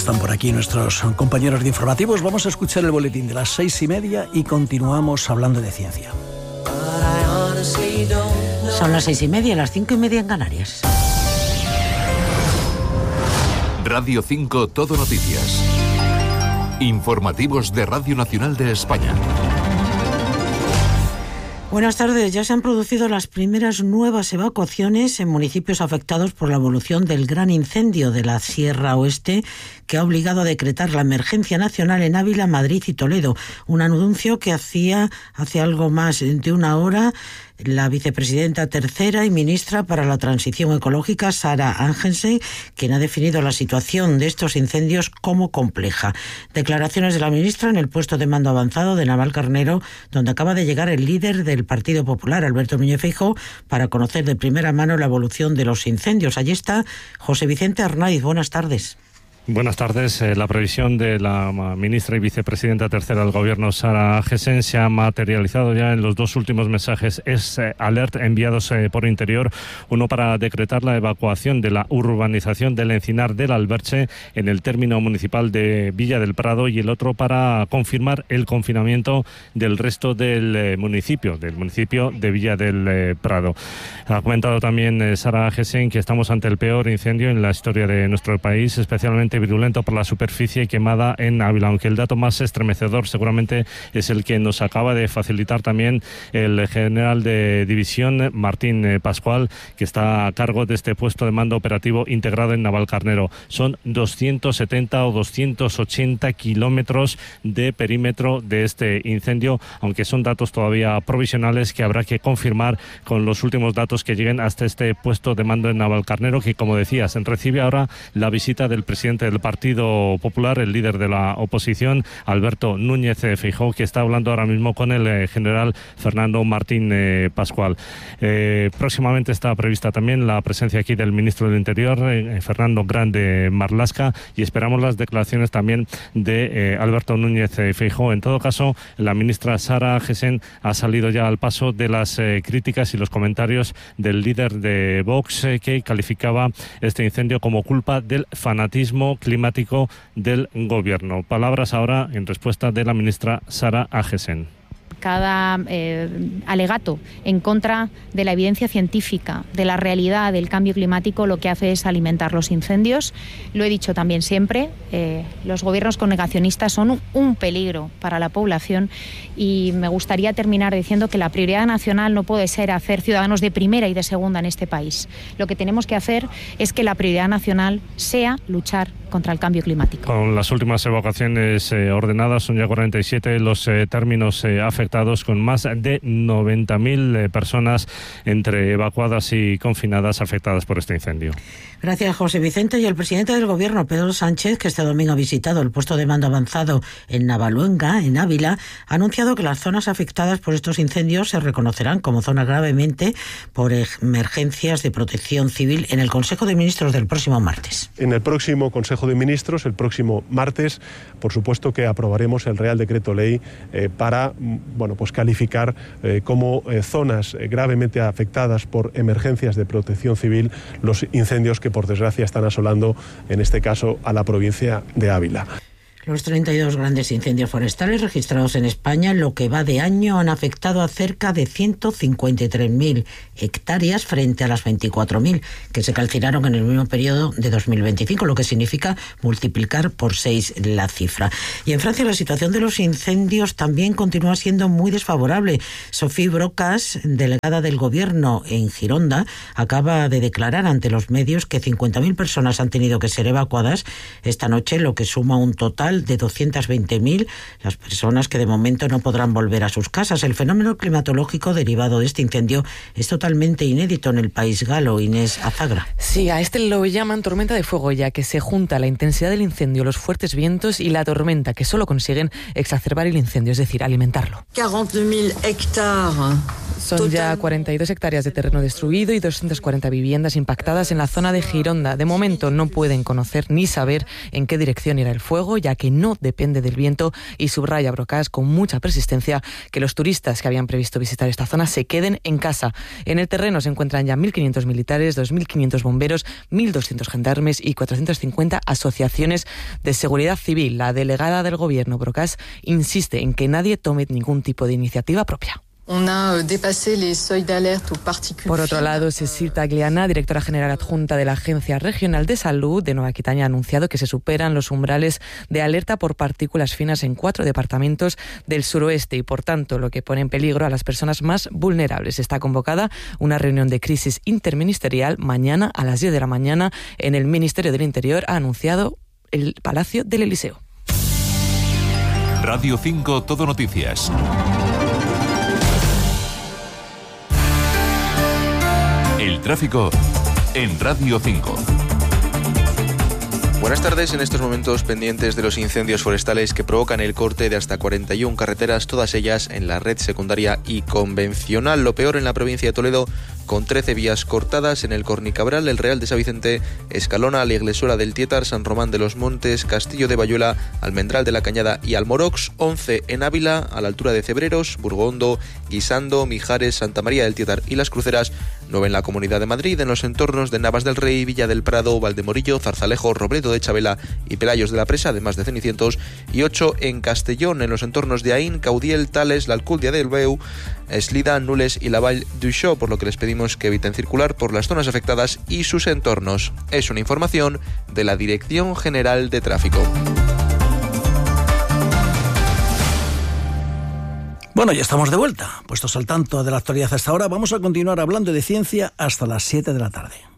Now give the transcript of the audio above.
están por aquí nuestros compañeros de informativos. Vamos a escuchar el boletín de las 6:30 y continuamos hablando de ciencia. Son las 6:30, las 5:30 en Canarias. Radio 5 Todo Noticias. Informativos de Radio Nacional de España. Buenas tardes. Ya se han producido las primeras nuevas evacuaciones en municipios afectados por la evolución del gran incendio de la Sierra Oeste, que ha obligado a decretar la emergencia nacional en Ávila, Madrid y Toledo. Un anuncio que hacía hace algo más de una hora la vicepresidenta tercera y ministra para la Transición Ecológica, Sara Angensen, quien ha definido la situación de estos incendios como compleja. Declaraciones de la ministra en el puesto de mando avanzado de Navalcarnero, donde acaba de llegar el líder del Partido Popular, Alberto Núñez Feijóo, para conocer de primera mano la evolución de los incendios. Allí está José Vicente Arnaiz. Buenas tardes. Buenas tardes. La previsión de la ministra y vicepresidenta tercera del Gobierno, Sara Agesen, se ha materializado ya en los dos últimos mensajes alert enviados por Interior, uno para decretar la evacuación de la urbanización del Encinar del Alberche en el término municipal de Villa del Prado, y el otro para confirmar el confinamiento del resto del municipio de Villa del Prado. Ha comentado también Sara Agesen que estamos ante el peor incendio en la historia de nuestro país, especialmente virulento por la superficie quemada en Ávila, aunque el dato más estremecedor seguramente es el que nos acaba de facilitar también el general de división, Martín Pascual, que está a cargo de este puesto de mando operativo integrado en Navalcarnero. Son 270 o 280 kilómetros de perímetro de este incendio, aunque son datos todavía provisionales que habrá que confirmar con los últimos datos que lleguen hasta este puesto de mando en Navalcarnero, que, como decías, recibe ahora la visita del presidente del Partido Popular, el líder de la oposición, Alberto Núñez Feijóo, que está hablando ahora mismo con el general Fernando Martín Pascual. Próximamente está prevista también la presencia aquí del ministro del Interior, Fernando Grande Marlaska, y esperamos las declaraciones también de Alberto Núñez Feijóo. En todo caso, la ministra Sara Agesen ha salido ya al paso de las críticas y los comentarios del líder de Vox, que calificaba este incendio como culpa del fanatismo climático del Gobierno. Palabras ahora en respuesta de la ministra Sara Agesen. Cada alegato en contra de la evidencia científica, de la realidad del cambio climático, lo que hace es alimentar los incendios. Lo he dicho también siempre, los gobiernos con negacionistas son un peligro para la población, y me gustaría terminar diciendo que la prioridad nacional no puede ser hacer ciudadanos de primera y de segunda en este país. Lo que tenemos que hacer es que la prioridad nacional sea luchar contra el cambio climático. Con las últimas evacuaciones ordenadas, son ya 47 los términos afectados, con más de 90.000 personas entre evacuadas y confinadas afectadas por este incendio. Gracias, José Vicente. Y el presidente del Gobierno, Pedro Sánchez, que este domingo ha visitado el puesto de mando avanzado en Navaluenga, en Ávila, ha anunciado que las zonas afectadas por estos incendios se reconocerán como zonas gravemente por emergencias de protección civil en el Consejo de Ministros del próximo martes. En el próximo Consejo de Ministros, el próximo martes, por supuesto que aprobaremos el Real Decreto Ley para calificar como zonas gravemente afectadas por emergencias de protección civil los incendios que, por desgracia, están asolando, en este caso, a la provincia de Ávila. Los 32 grandes incendios forestales registrados en España en lo que va de año han afectado a cerca de 153.000 hectáreas frente a las 24.000 que se calcinaron en el mismo periodo de 2025, lo que significa multiplicar por 6 la cifra. Y en Francia la situación de los incendios también continúa siendo muy desfavorable. Sophie Brocas, delegada del Gobierno en Gironda, acaba de declarar ante los medios que 50.000 personas han tenido que ser evacuadas esta noche, lo que suma un total de 220.000 las personas que de momento no podrán volver a sus casas. El fenómeno climatológico derivado de este incendio es totalmente inédito en el país galo. Inés Azagra. Sí, a este lo llaman tormenta de fuego, ya que se junta la intensidad del incendio, los fuertes vientos y la tormenta, que solo consiguen exacerbar el incendio, es decir, alimentarlo. 42.000 hectáreas. Son ya 42 hectáreas de terreno destruido y 240 viviendas impactadas en la zona de Gironda. De momento no pueden conocer ni saber en qué dirección irá el fuego, ya que no depende del viento, y subraya Brocas con mucha persistencia que los turistas que habían previsto visitar esta zona se queden en casa. En el terreno se encuentran ya 1.500 militares, 2.500 bomberos, 1.200 gendarmes y 450 asociaciones de seguridad civil. La delegada del gobierno, Brocas, insiste en que nadie tome ningún tipo de iniciativa propia. Por otro lado, Cecil Tagliana, directora general adjunta de la Agencia Regional de Salud de Nueva Aquitania, ha anunciado que se superan los umbrales de alerta por partículas finas en 4 departamentos del suroeste y, por tanto, lo que pone en peligro a las personas más vulnerables. Está convocada una reunión de crisis interministerial mañana a las 10 de la mañana en el Ministerio del Interior, ha anunciado el Palacio del Eliseo. Radio 5 Todo Noticias. El tráfico en Radio 5. Buenas tardes. En estos momentos pendientes de los incendios forestales que provocan el corte de hasta 41 carreteras, todas ellas en la red secundaria y convencional. Lo peor en la provincia de Toledo, con 13 vías cortadas en el Cornicabral, el Real de San Vicente, Escalona, la Iglesuela del Tietar, San Román de los Montes, Castillo de Bayuela, Almendral de la Cañada y Almorox. 11 en Ávila, a la altura de Cebreros, Burgondo, Guisando, Mijares, Santa María del Tietar y Las Cruceras. 9 en la Comunidad de Madrid, en los entornos de Navas del Rey, Villa del Prado, Valdemorillo, Zarzalejo, Robledo de Chabela y Pelayos de la Presa, además de Cenicientos. Y 8 en Castellón, en los entornos de Aín, Caudiel, Tales, la Alcúdia del Beu, Eslida, Nules y la Vall d'Uixó, por lo que les pedimos que eviten circular por las zonas afectadas y sus entornos. Es una información de la Dirección General de Tráfico. Bueno, ya estamos de vuelta. Puestos al tanto de la actualidad hasta ahora, vamos a continuar hablando de ciencia hasta las 7 de la tarde.